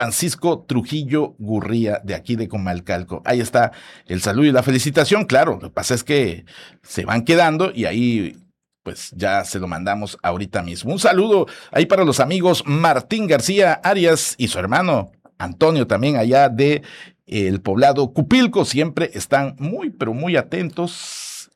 Francisco Trujillo Gurría, de aquí de Comalcalco. Ahí está el saludo y la felicitación. Claro, lo que pasa es que se van quedando y ahí pues ya se lo mandamos ahorita mismo. Un saludo ahí para los amigos Martín García Arias y su hermano Antonio, también allá de el poblado Cupilco. Siempre están muy, pero muy atentos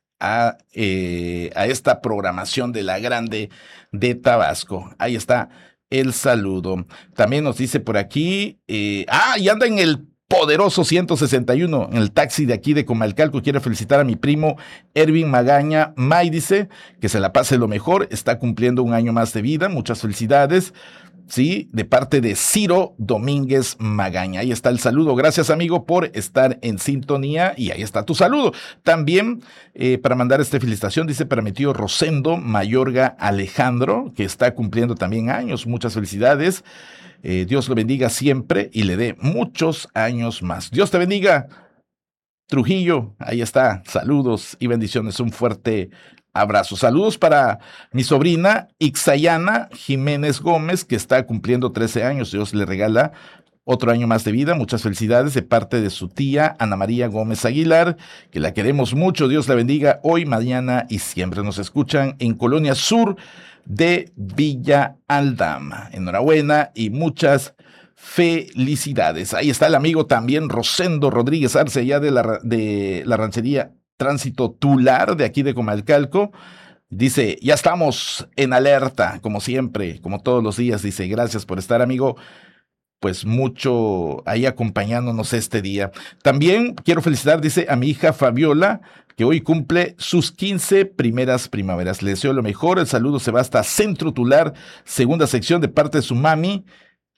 a esta programación de la Grande de Tabasco. Ahí está el saludo. También nos dice por aquí, y anda en el poderoso 161, en el taxi de aquí de Comalcalco. Quiero felicitar a mi primo Ervin Magaña May, dice que se la pase lo mejor, está cumpliendo un año más de vida, muchas felicidades. Sí, de parte de Ciro Domínguez Magaña. Ahí está el saludo. Gracias, amigo, por estar en sintonía. Y ahí está tu saludo. También, para mandar esta felicitación, dice para mi tío Rosendo Mayorga Alejandro, que está cumpliendo también años. Muchas felicidades. Dios lo bendiga siempre y le dé muchos años más. Dios te bendiga, Trujillo. Ahí está. Saludos y bendiciones. Un fuerte abrazo. Saludos para mi sobrina Ixayana Jiménez Gómez, que está cumpliendo 13 años. Dios le regala otro año más de vida. Muchas felicidades de parte de su tía Ana María Gómez Aguilar, que la queremos mucho. Dios la bendiga hoy, mañana y siempre. Nos escuchan en Colonia Sur de Villa Aldama. Enhorabuena y muchas felicidades. Ahí está el amigo también Rosendo Rodríguez Arce, allá de la ranchería Tránsito Tular, de aquí de Comalcalco. Dice, ya estamos en alerta, como siempre, como todos los días. Dice, gracias por estar, amigo. Pues mucho ahí acompañándonos este día. También quiero felicitar, dice, a mi hija Fabiola, que hoy cumple sus 15 primeras primaveras. Le deseo lo mejor. El saludo se va hasta Centro Tular, segunda sección, de parte de su mami,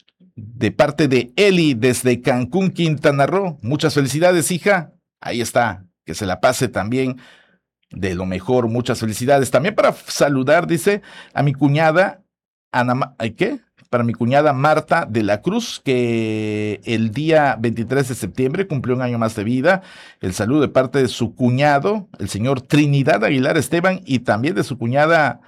de parte de Eli, desde Cancún, Quintana Roo. Muchas felicidades, hija. Ahí está. Que se la pase también de lo mejor. Muchas felicidades. También para saludar, dice, a mi cuñada ¿qué? Para mi cuñada Marta de la Cruz, que el día 23 de septiembre cumplió un año más de vida. El saludo de parte de su cuñado, el señor Trinidad Aguilar Esteban, y también de su cuñada,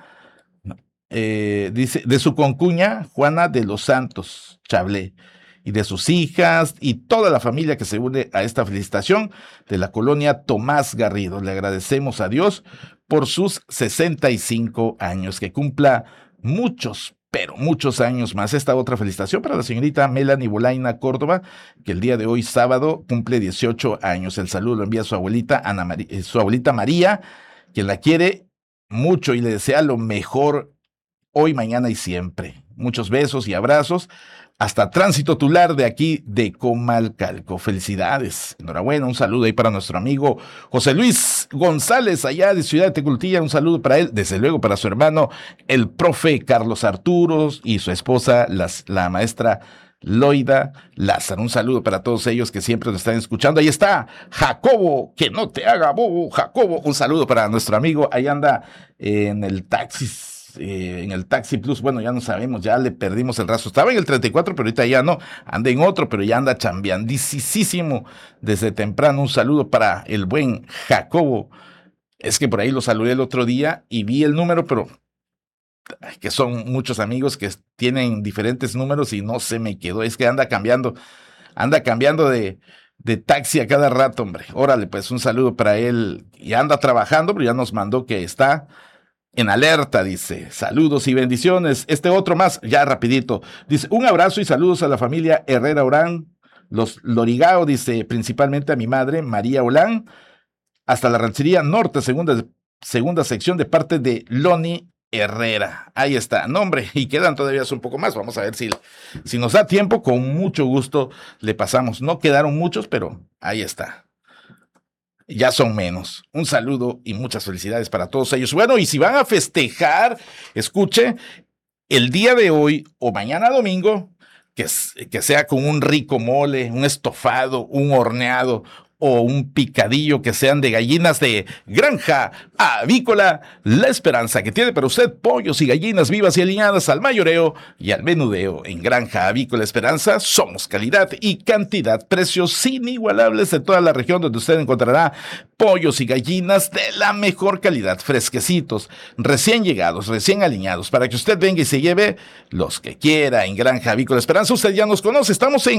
dice, de su concuña Juana de los Santos Chablé, y de sus hijas y toda la familia que se une a esta felicitación de la colonia Tomás Garrido. Le agradecemos a Dios por sus 65 años, que cumpla muchos, pero muchos años más. Esta otra felicitación para la señorita Melanie Bolaina Córdoba, que el día de hoy, sábado, cumple 18 años. El saludo lo envía su abuelita, su abuelita María, quien la quiere mucho y le desea lo mejor hoy, mañana y siempre. Muchos besos y abrazos. Hasta Tránsito Tular de aquí de Comalcalco. Felicidades. Enhorabuena. Un saludo ahí para nuestro amigo José Luis González, allá de Ciudad de Tecultilla. Un saludo para él. Desde luego para su hermano, el profe Carlos Arturos, y su esposa, la maestra Loida Lázaro. Un saludo para todos ellos que siempre nos están escuchando. Ahí está Jacobo, que no te haga bobo, Jacobo. Un saludo para nuestro amigo. Ahí anda en el Taxi Plus. Bueno, ya no sabemos, ya le perdimos el rastro. Estaba en el 34, pero ahorita ya no. Anda en otro, pero ya anda chambeandísimo desde temprano. Un saludo para el buen Jacobo. Es que por ahí lo saludé el otro día y vi el número, pero que son muchos amigos que tienen diferentes números y no se me quedó. Es que anda cambiando de taxi a cada rato, hombre. Órale, pues un saludo para él. Y anda trabajando, pero ya nos mandó que está en alerta, dice. Saludos y bendiciones. Este otro más, ya rapidito. Dice, un abrazo y saludos a la familia Herrera Orán, los Lorigao, dice, principalmente a mi madre, María Olán, hasta la Ranchería Norte, segunda sección, de parte de Loni Herrera. Ahí está. No, hombre, y quedan todavía un poco más. Vamos a ver si nos da tiempo. Con mucho gusto le pasamos. No quedaron muchos, pero ahí está. Ya son menos. Un saludo y muchas felicidades para todos ellos. Bueno, y si van a festejar, escuche, el día de hoy o mañana domingo, que sea con un rico mole, un estofado, un horneado, o un picadillo que sean de gallinas de Granja Avícola La Esperanza, que tiene para usted pollos y gallinas vivas y aliñadas al mayoreo y al menudeo. En Granja Avícola Esperanza somos calidad y cantidad, precios inigualables de toda la región, donde usted encontrará pollos y gallinas de la mejor calidad, fresquecitos, recién llegados, recién aliñados, para que usted venga y se lleve los que quiera. En Granja Avícola Esperanza usted ya nos conoce, estamos en